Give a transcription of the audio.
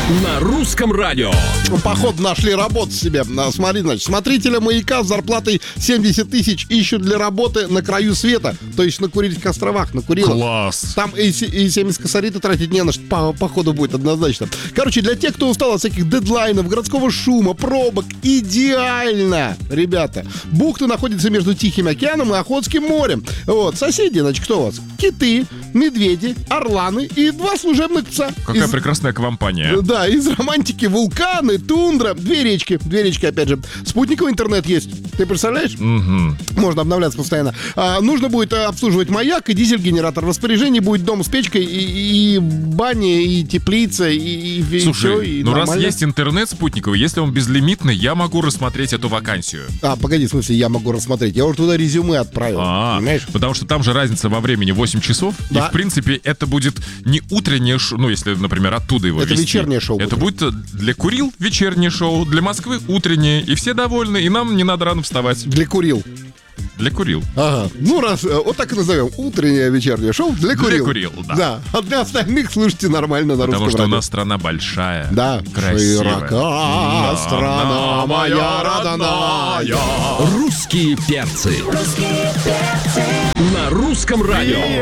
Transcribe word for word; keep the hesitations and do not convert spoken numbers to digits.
На русском радио. Походу нашли работу себе. Смотри, значит, смотрителя «Маяка» с зарплатой семьдесят тысяч ищут для работы на краю света. То есть на Курильских островах, на Курилах. Класс. Там и, и семьдесят косарей-то тратить не на что. По, походу будет однозначно. Короче, для тех, кто устал от всяких дедлайнов, городского шума, пробок, идеально, ребята. Бухта находится между Тихим океаном и Охотским морем. Вот, соседи, значит, кто у вас? Киты, медведи, орланы и два служебных пса. Какая Из... прекрасная компания. Да, из романтики вулканы, тундра, две речки. Две речки, опять же. Спутниковый интернет есть. Ты представляешь? Угу. Можно обновляться постоянно. А, нужно будет обслуживать маяк и дизель-генератор. В распоряжении будет дом с печкой и, и баня, и теплица, и, и Слушай, все, и ну нормально. раз есть интернет спутниковый, если он безлимитный, я могу рассмотреть эту вакансию. А, погоди, в смысле, я могу рассмотреть. Я уже туда резюме отправил. А, понимаешь? потому что там же разница во времени восемь часов. Да. И, в принципе, это будет не утреннее шоу, ну, если, например, оттуда его Это вести. вечернее шоу Это будет. будет для Курил вечернее шоу, для Москвы утреннее. И все довольны, и нам не надо рано вставать. Для Курил. Для Курил. Ага. Ну, раз, э, вот так и назовем. Утреннее вечернее шоу для Курил. Для Курил, да. Да. А для остальных слушайте нормально на Потому русском что у радио. нас страна большая. Да, красивая. широка страна моя родная. Русские перцы. Русские перцы. На русском радио.